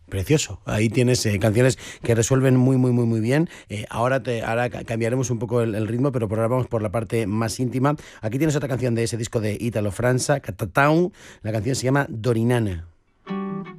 Precioso. Ahí tienes canciones que resuelven muy bien. Ahora cambiaremos un poco el ritmo, pero por ahora vamos por la parte más íntima. Aquí tienes otra canción de ese disco de Italo Franza, Catatown. La canción se llama Dorinana.